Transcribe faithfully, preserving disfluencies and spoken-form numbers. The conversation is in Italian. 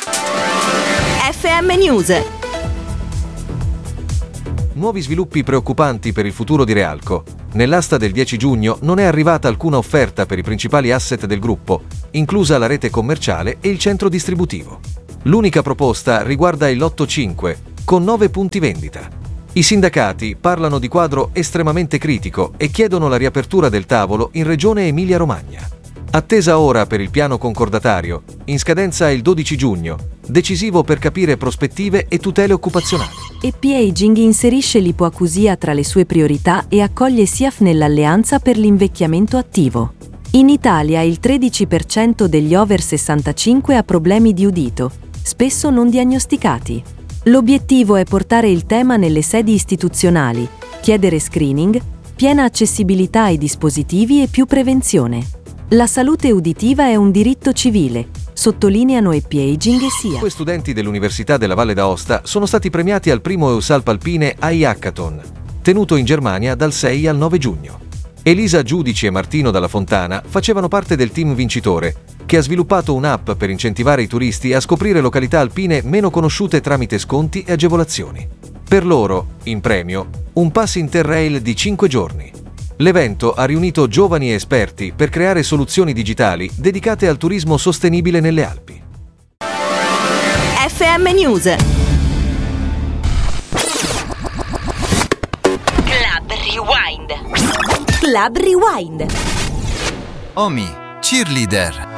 F M News. Nuovi sviluppi preoccupanti per il futuro di Realco. Nell'asta del dieci giugno non è arrivata alcuna offerta per i principali asset del gruppo, inclusa la rete commerciale e il centro distributivo. L'unica proposta riguarda il lotto cinque, con nove punti vendita. I sindacati parlano di quadro estremamente critico e chiedono la riapertura del tavolo in Regione Emilia-Romagna. Attesa ora per il piano concordatario, in scadenza il dodici giugno, decisivo per capire prospettive e tutele occupazionali. E P Aging inserisce l'ipoacusia tra le sue priorità e accoglie S I A F nell'alleanza per l'invecchiamento attivo. In Italia il tredici per cento degli over sessantacinque ha problemi di udito, spesso non diagnosticati. L'obiettivo è portare il tema nelle sedi istituzionali, chiedere screening, piena accessibilità ai dispositivi e più prevenzione. La salute uditiva è un diritto civile, sottolineano E P Aging e S I A F. Due studenti dell'Università della Valle d'Aosta sono stati premiati al primo EUSALP Alpine A I Hackathon, tenuto in Germania dal sei al nove giugno. Elisa Giudici e Martino Dalla Fontana facevano parte del team vincitore, che ha sviluppato un'app per incentivare i turisti a scoprire località alpine meno conosciute tramite sconti e agevolazioni. Per loro, in premio, un pass Interrail di cinque giorni. L'evento ha riunito giovani esperti per creare soluzioni digitali dedicate al turismo sostenibile nelle Alpi. F M News. Club Rewind. Club Rewind. Omi, cheerleader.